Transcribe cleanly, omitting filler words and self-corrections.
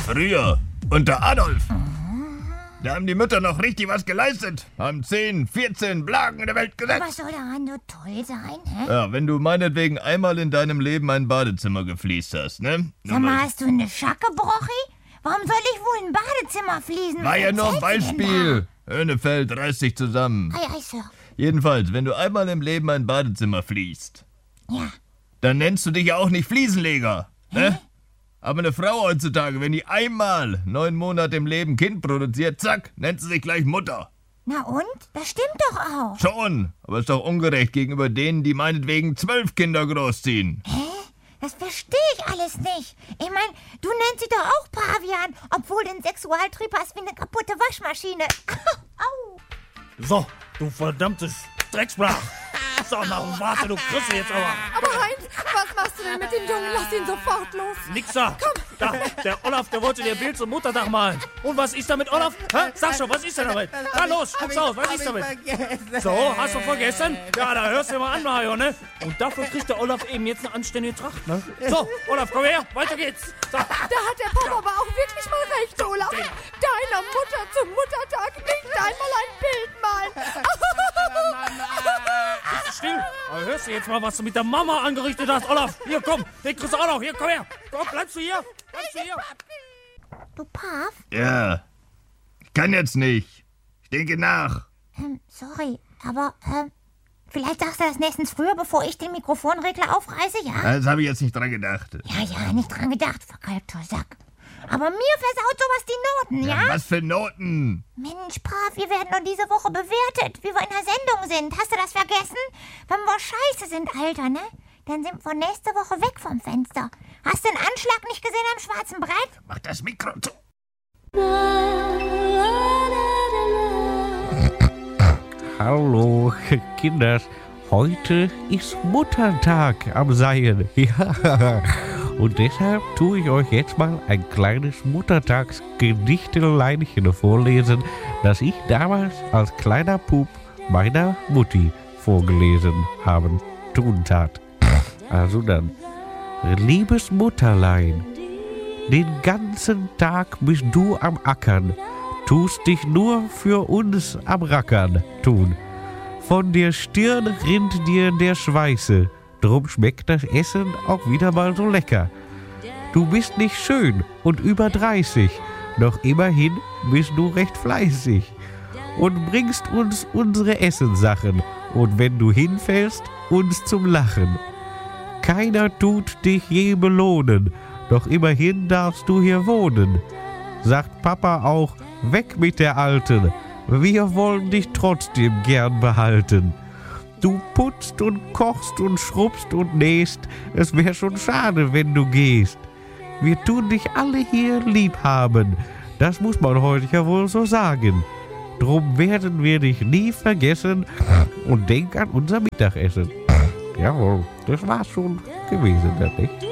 Früher, unter Adolf. Da haben die Mütter noch richtig was geleistet. Haben 10, 14 Blagen in der Welt gesetzt. Was soll daran so toll sein, hä? Ja, wenn du meinetwegen einmal in deinem Leben ein Badezimmer gefliest hast, ne? Sag mal, hast du eine Schacke, Brochi? Warum soll ich wohl ein Badezimmer fließen? War ja nur ein Was erzählst du denn Beispiel. Höhnefeld reißt sich zusammen. da? Ei, Sir. Jedenfalls, wenn du einmal im Leben ein Badezimmer fließt, Ja. dann nennst du dich ja auch nicht Fliesenleger, ne? Aber eine Frau heutzutage, wenn die einmal 9 Monate im Leben Kind produziert, zack, nennt sie sich gleich Mutter. Na und? Das stimmt doch auch. Schon, aber ist doch ungerecht gegenüber denen, die meinetwegen 12 Kinder großziehen. Hä? Das verstehe ich alles nicht. Ich meine, du nennst sie doch auch Pavian, obwohl du einen Sexualtrieb hast wie eine kaputte Waschmaschine. Au. So, du verdammtes Drecksblach. So, na warte, du kriegst jetzt aber. Aber Heinz, was machst du denn mit dem Jungen? Lass ihn sofort los. Nix da. Da, der Olaf, der wollte dir Bild zum Muttertag malen. Und was ist damit, Olaf? Hä? Sag schon, was ist denn damit? Na los, guck's auf, was ist damit? So, hast du vergessen? Ja, da hörst du mal an, Mario, ne? Und dafür kriegt der Olaf eben jetzt eine anständige Tracht, ne? So, Olaf, komm her, weiter geht's. So. Da hat der Papa aber auch wirklich mal recht, Olaf. Deiner Mutter zum Muttertag nicht einmal ein Bild malen. Bist du still? Aber hörst du jetzt mal, was du mit der Mama angerichtet hast, Olaf? Hier, komm, den kriegst du auch noch. Hier, komm her. Komm, bleibst du hier? Bleibst du hier? Du Pav? Ja, ich kann jetzt nicht. Ich denke nach. Sorry, aber, vielleicht sagst du das nächstens früher, bevor ich den Mikrofonregler aufreiße, ja? Das habe ich jetzt nicht dran gedacht. Ja, nicht dran gedacht, verkalkter Sack. Aber mir versaut sowas die Noten, ja? Was für Noten? Mensch, Pav, wir werden nur diese Woche bewertet, wie wir in der Sendung sind. Hast du das vergessen? Wenn wir scheiße sind, Alter, ne? Dann sind wir nächste Woche weg vom Fenster. Hast du den Anschlag nicht gesehen am schwarzen Brett? Mach das Mikro zu. Hallo, Kinders. Heute ist Muttertag am Seien. Ja. Und deshalb tue ich euch jetzt mal ein kleines Muttertagsgedichteleinchen vorlesen, das ich damals als kleiner Bub meiner Mutti vorgelesen haben tun tat. Also dann, liebes Mutterlein, den ganzen Tag bist du am Ackern, tust dich nur für uns am Rackern tun. Von der Stirn rinnt dir der Schweiße, drum schmeckt das Essen auch wieder mal so lecker. Du bist nicht schön und über 30, doch immerhin bist du recht fleißig und bringst uns unsere Essenssachen und wenn du hinfällst, uns zum Lachen. Keiner tut dich je belohnen, doch immerhin darfst du hier wohnen. Sagt Papa auch, weg mit der Alten, wir wollen dich trotzdem gern behalten. Du putzt und kochst und schrubbst und nähst, es wär schon schade, wenn du gehst. Wir tun dich alle hier lieb haben, das muss man heute ja wohl so sagen. Drum werden wir dich nie vergessen und denk an unser Mittagessen. Jawohl, das war's schon gewesen, nicht?